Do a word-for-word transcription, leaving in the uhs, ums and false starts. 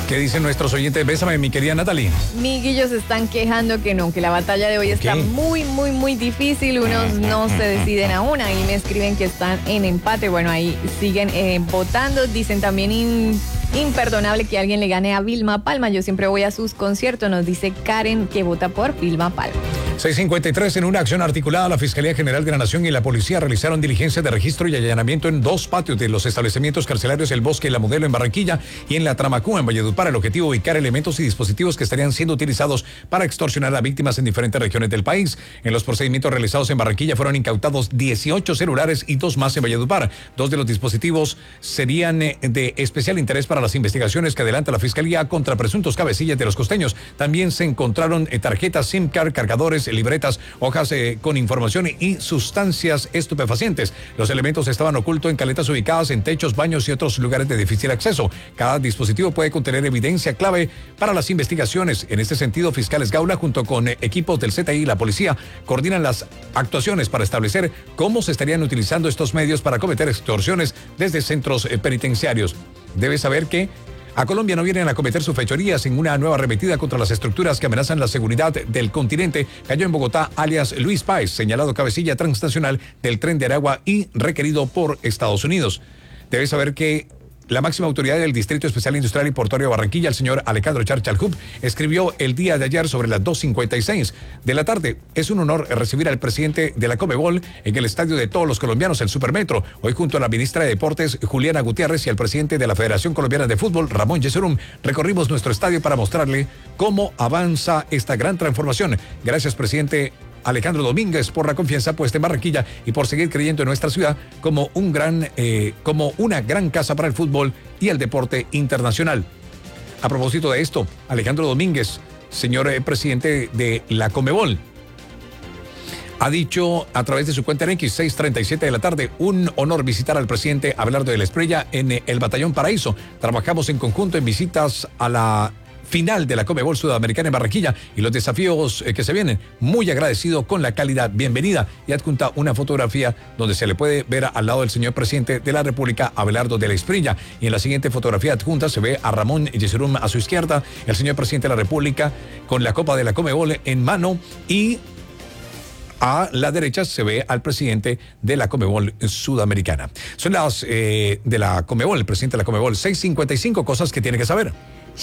¿Qué dicen nuestros oyentes? Bésame, mi querida Natalie. Miguillos se están quejando que no, que la batalla de hoy ¿Por está qué? muy, muy, muy difícil. Unos no se deciden aún. Ahí me escriben que están en empate. Bueno, ahí siguen eh, votando. Dicen también in- imperdonable que alguien le gane a Vilma Palma. Yo siempre voy a sus conciertos. Nos dice Karen que vota por Vilma Palma. seis cincuenta y tres, en una acción articulada, la Fiscalía General de la Nación y la Policía realizaron diligencias de registro y allanamiento en dos patios de los establecimientos carcelarios El Bosque y La Modelo en Barranquilla y en La Tramacúa en Valledupar. El objetivo, ubicar elementos y dispositivos que estarían siendo utilizados para extorsionar a víctimas en diferentes regiones del país. En los procedimientos realizados en Barranquilla fueron incautados dieciocho celulares y dos más en Valledupar. Dos de los dispositivos serían eh, de especial interés para las investigaciones que adelanta la Fiscalía contra presuntos cabecillas de los costeños. También se encontraron eh, tarjetas SIM card, cargadores, libretas, hojas eh, con información y sustancias estupefacientes. Los elementos estaban ocultos en caletas ubicadas en techos, baños y otros lugares de difícil acceso. Cada dispositivo puede contener evidencia clave para las investigaciones. En este sentido, fiscales Gaula, junto con eh, equipos del Z I y la policía, coordinan las actuaciones para establecer cómo se estarían utilizando estos medios para cometer extorsiones desde centros eh, penitenciarios. Debes saber que a Colombia no vienen a cometer sus fechorías en una nueva arremetida contra las estructuras que amenazan la seguridad del continente. Cayó en Bogotá, alias Luis Páez, señalado cabecilla transnacional del Tren de Aragua y requerido por Estados Unidos. Debes saber que la máxima autoridad del Distrito Especial Industrial y Portuario de Barranquilla, el señor Alejandro Charchalhub, escribió el día de ayer sobre las dos cincuenta y seis de la tarde. Es un honor recibir al presidente de la Conmebol en el estadio de todos los colombianos, el Supermetro. Hoy, junto a la ministra de Deportes, Juliana Gutiérrez, y al presidente de la Federación Colombiana de Fútbol, Ramón Yesurum, recorrimos nuestro estadio para mostrarle cómo avanza esta gran transformación. Gracias, presidente Alejandro Domínguez, por la confianza puesta en Barranquilla y por seguir creyendo en nuestra ciudad como un gran, eh, como una gran casa para el fútbol y el deporte internacional. A propósito de esto, Alejandro Domínguez, señor eh, presidente de la Conmebol, ha dicho a través de su cuenta en X, seis treinta y siete de la tarde, un honor visitar al presidente Abelardo de la Espriella en eh, el Batallón Paraíso. Trabajamos en conjunto en visitas a la final de la Conmebol Sudamericana en Barranquilla y los desafíos eh, que se vienen. Muy agradecido con la calidad. Bienvenida. Y adjunta una fotografía donde se le puede ver al lado del señor presidente de la República, Abelardo de la Espriella. Y en la siguiente fotografía adjunta se ve a Ramón Yesurum a su izquierda, el señor presidente de la República con la Copa de la Conmebol en mano, y a la derecha se ve al presidente de la Conmebol Sudamericana. Son las eh, de la Conmebol, el presidente de la Conmebol. seis cincuenta y cinco, cosas que tiene que saber.